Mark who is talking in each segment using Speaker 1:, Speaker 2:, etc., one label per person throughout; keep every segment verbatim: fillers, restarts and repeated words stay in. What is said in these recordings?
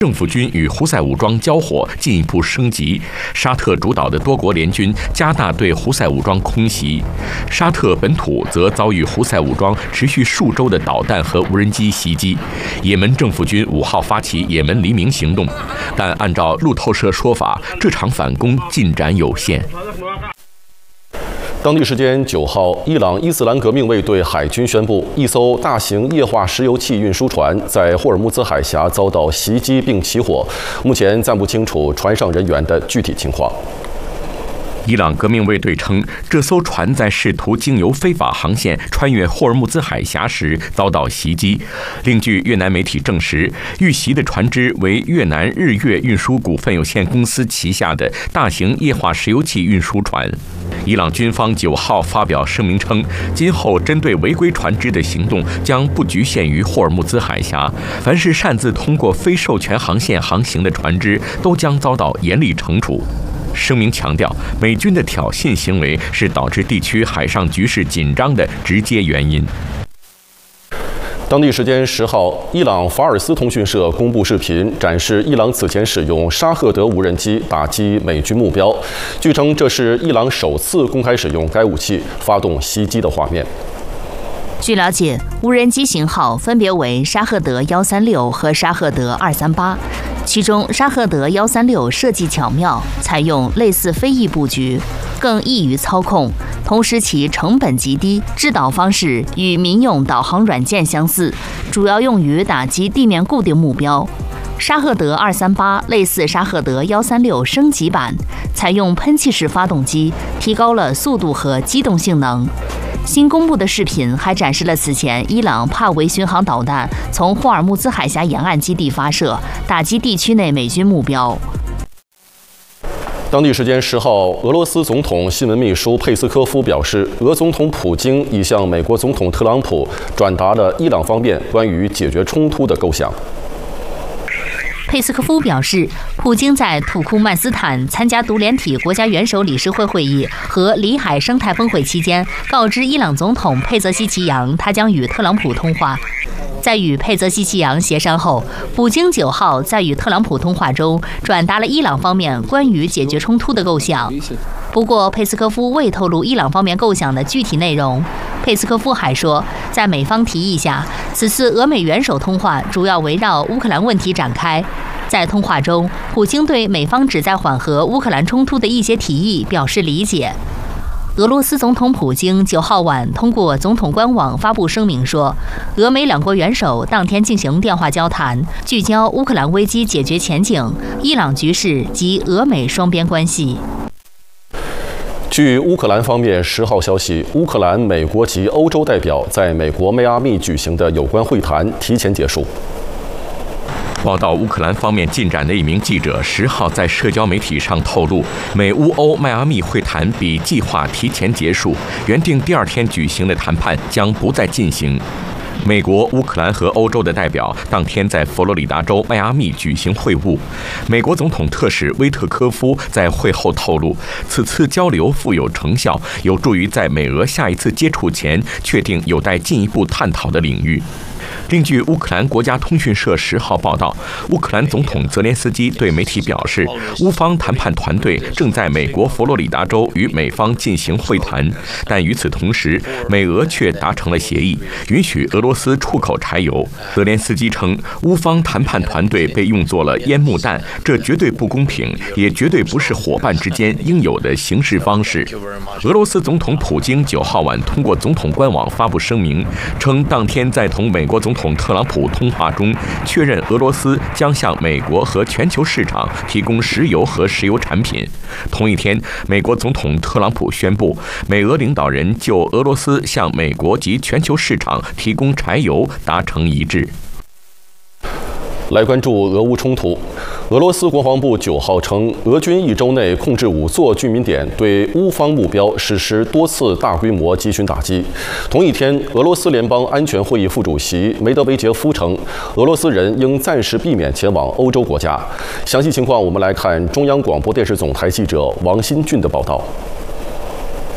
Speaker 1: 政府军与胡塞武装交火进一步升级，沙特主导的多国联军加大对胡塞武装空袭。沙特本土则遭遇胡塞武装持续数周的导弹和无人机袭击。也门政府军五号发起也门黎明行动，但按照路透社说法，这场反攻进展有限。
Speaker 2: 当地时间九号，伊朗伊斯兰革命卫队海军宣布，一艘大型液化石油气运输船在霍尔木兹海峡遭到袭击并起火，目前暂不清楚船上人员的具体情况。
Speaker 1: 伊朗革命卫队称，这艘船在试图经由非法航线穿越霍尔木兹海峡时遭到袭击。另据越南媒体证实，遇袭的船只为越南日月运输股份有限公司旗下的大型液化石油气运输船。伊朗军方九号发表声明称，今后针对违规船只的行动将不局限于霍尔木兹海峡，凡是擅自通过非授权航线航行的船只都将遭到严厉惩处。声明强调，美军的挑衅行为是导致地区海上局势紧张的直接原因。
Speaker 2: 当地时间十号，伊朗法尔斯通讯社公布视频，展示伊朗此前使用沙赫德无人机打击美军目标。据称，这是伊朗首次公开使用该武器发动袭击的画面。
Speaker 3: 据了解，无人机型号分别为沙赫德一三六和沙赫德二三八，其中沙赫德一三六设计巧妙，采用类似飞翼布局，更易于操控，同时其成本极低，制导方式与民用导航软件相似，主要用于打击地面固定目标。沙赫德二三八类似沙赫德一三六升级版，采用喷气式发动机，提高了速度和机动性能。新公布的视频还展示了此前伊朗帕维巡航导弹从霍尔木兹海峡沿岸基地发射，打击地区内美军目标。
Speaker 2: 当地时间十号，俄罗斯总统新闻秘书佩斯科夫表示，俄总统普京已向美国总统特朗普转达了伊朗方面关于解决冲突的构想。
Speaker 3: 佩斯科夫表示，普京在土库曼斯坦参加独联体国家元首理事会会议和里海生态峰会期间，告知伊朗总统佩泽西奇扬，他将与特朗普通话。在与佩泽西奇扬协商后，普京九号在与特朗普通话中转达了伊朗方面关于解决冲突的构想。不过，佩斯科夫未透露伊朗方面构想的具体内容。佩斯科夫还说，在美方提议下，此次俄美元首通话主要围绕乌克兰问题展开。在通话中，普京对美方旨在缓和乌克兰冲突的一些提议表示理解。俄罗斯总统普京九号晚通过总统官网发布声明说，俄美两国元首当天进行电话交谈，聚焦乌克兰危机解决前景、伊朗局势及俄美双边关系。
Speaker 2: 据乌克兰方面十号消息，乌克兰、美国及欧洲代表在美国迈阿密举行的有关会谈提前结束。
Speaker 1: 报道乌克兰方面进展的一名记者十号在社交媒体上透露，美乌欧迈阿密会谈比计划提前结束，原定第二天举行的谈判将不再进行。美国、乌克兰和欧洲的代表当天在佛罗里达州迈阿密举行会晤。美国总统特使威特科夫在会后透露，此次交流富有成效，有助于在美俄下一次接触前确定有待进一步探讨的领域。另据乌克兰国家通讯社十号报道，乌克兰总统泽连斯基对媒体表示，乌方谈判团队正在美国佛罗里达州与美方进行会谈，但与此同时，美俄却达成了协议，允许俄罗斯出口柴油。泽连斯基称，乌方谈判团队被用作了烟幕弹，这绝对不公平，也绝对不是伙伴之间应有的行事方式。俄罗斯总统普京九号晚通过总统官网发布声明，称当天在同美国总统同特朗普通话中确认，俄罗斯将向美国和全球市场提供石油和石油产品。同一天，美国总统特朗普宣布，美俄领导人就俄罗斯向美国及全球市场提供柴油达成一致。
Speaker 2: 来关注俄乌冲突。俄罗斯国防部九号称，俄军一周内控制五座居民点，对乌方目标实施多次大规模集群打击。同一天，俄罗斯联邦安全会议副主席梅德韦杰夫称，俄罗斯人应暂时避免前往欧洲国家。详细情况，我们来看中央广播电视总台记者王新俊的报道。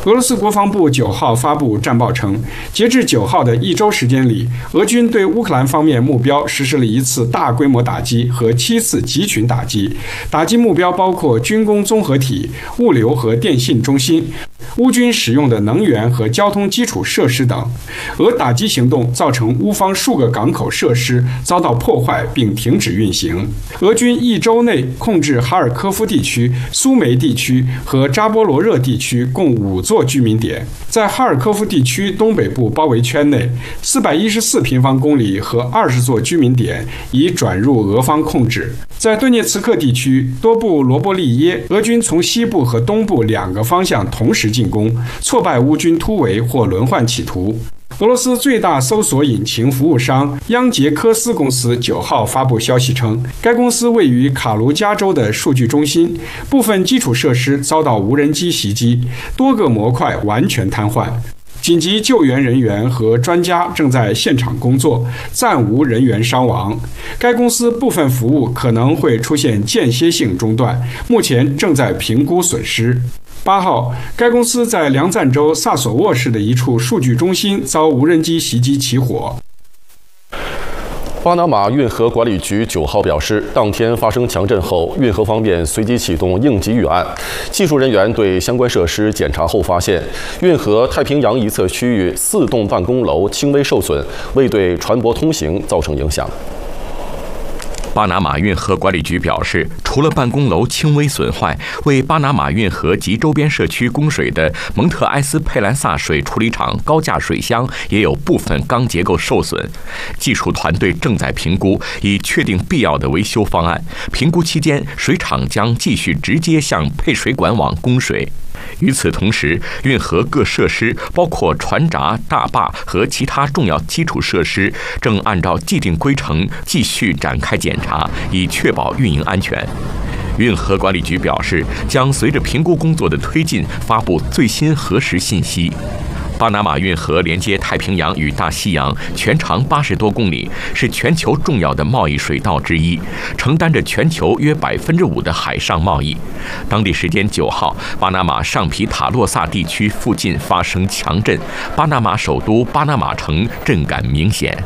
Speaker 4: 俄罗斯国防部九号发布战报称，截至九号的一周时间里，俄军对乌克兰方面目标实施了一次大规模打击和七次集群打击，打击目标包括军工综合体、物流和电信中心、乌军使用的能源和交通基础设施等。俄打击行动造成乌方数个港口设施遭到破坏并停止运行。俄军一周内控制哈尔科夫地区、苏梅地区和扎波罗热地区共五座居民点。在哈尔科夫地区东北部包围圈内，四百一十四平方公里和二十座居民点已转入俄方控制。在顿涅茨克地区多布罗波利耶，俄军从西部和东部两个方向同时进攻，挫败乌军突围或轮换企图。俄罗斯最大搜索引擎服务商央杰科斯公司九号发布消息称，该公司位于卡卢加州的数据中心部分基础设施遭到无人机袭击，多个模块完全瘫痪。紧急救援人员和专家正在现场工作，暂无人员伤亡。该公司部分服务可能会出现间歇性中断，目前正在评估损失。八号，该公司在梁赞州萨索沃市的一处数据中心遭无人机袭击起火。
Speaker 2: 巴拿马运河管理局九号表示，当天发生强震后，运河方面随即启动应急预案。技术人员对相关设施检查后发现，运河太平洋一侧区域四栋办公楼轻微受损，未对船舶通行造成影响。
Speaker 1: 巴拿马运河管理局表示，除了办公楼轻微损坏，为巴拿马运河及周边社区供水的蒙特埃斯佩兰萨水处理厂高架水箱也有部分钢结构受损。技术团队正在评估，以确定必要的维修方案。评估期间，水厂将继续直接向配水管网供水。与此同时，运河各设施，包括船闸、大坝和其他重要基础设施，正按照既定规程继续展开检查，以确保运营安全。运河管理局表示，将随着评估工作的推进，发布最新核实信息。巴拿马运河连接太平洋与大西洋，全长八十多公里，是全球重要的贸易水道之一，承担着全球约百分之五的海上贸易。当地时间九号，巴拿马上皮塔洛萨地区附近发生强震，巴拿马首都巴拿马城震感明显。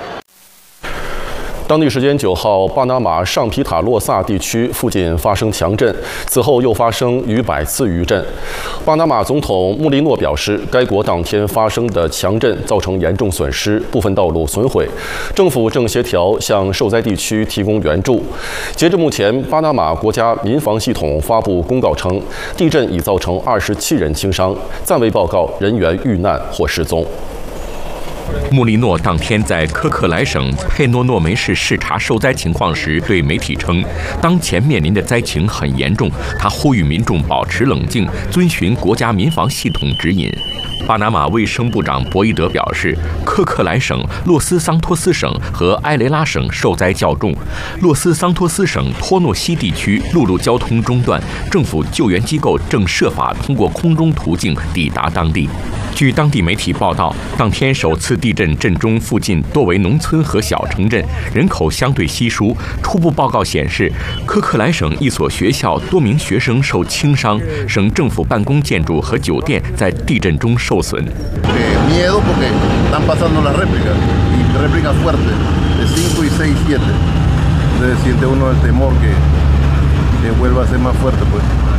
Speaker 2: 当地时间九号，巴拿马上皮塔洛萨地区附近发生强震，此后又发生逾百次余震。巴拿马总统穆利诺表示，该国当天发生的强震造成严重损失，部分道路损毁，政府正协调向受灾地区提供援助。截至目前，巴拿马国家民防系统发布公告称，地震已造成二十七人轻伤，暂未报告人员遇难或失踪。
Speaker 1: 穆利诺当天在科克莱省佩诺诺梅市视察受灾情况时，对媒体称，当前面临的灾情很严重，他呼吁民众保持冷静，遵循国家民防系统指引。巴拿马卫生部长博伊德表示，科克莱省、洛斯桑托斯省和埃雷拉省受灾较重。洛斯桑托斯省托诺西地区陆路交通中断，政府救援机构正设法通过空中途径抵达当地。据当地媒体报道，当天首次地震震中附近多为农村和小城镇，人口相对稀疏。初步报告显示，科克莱省一所学校多名学生受轻伤，省政府办公建筑和酒店在地震中受损。
Speaker 5: miedo porque están pasando las réplicas y réplicas fuertes de cinco y seis siete. Entonces siente uno el temor que que vuelva a ser más fuerte pues.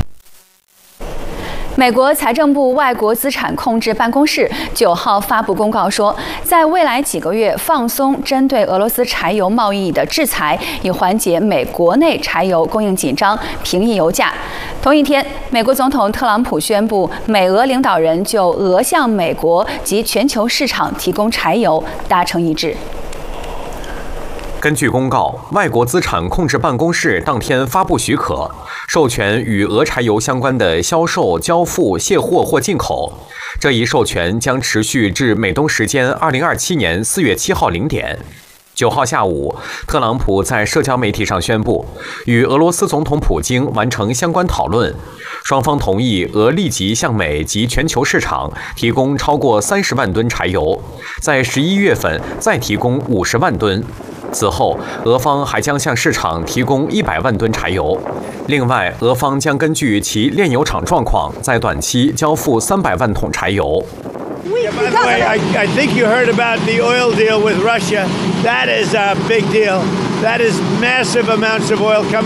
Speaker 6: 美国财政部外国资产控制办公室九号发布公告说，在未来几个月放松针对俄罗斯柴油贸易的制裁，以缓解美国内柴油供应紧张，平抑油价。同一天，美国总统特朗普宣布，美俄领导人就俄向美国及全球市场提供柴油达成一致。
Speaker 7: 根据公告，外国资产控制办公室当天发布许可，授权与俄柴油相关的销售、交付、卸货或进口。这一授权将持续至美东时间二零二七年四月七号零点。九号下午，特朗普在社交媒体上宣布，与俄罗斯总统普京完成相关讨论，双方同意俄立即向美及全球市场提供超过三十万吨柴油，在十一月份再提供五十万吨。 此后，俄方还将向市场提供一百万吨柴油。另外，俄方将根据其炼油厂状况，在短期交付三百万桶柴油。
Speaker 8: Yeah, by the way, I, I think you heard about the oil deal with Russia. That is a big deal. That is massive amounts of oil coming.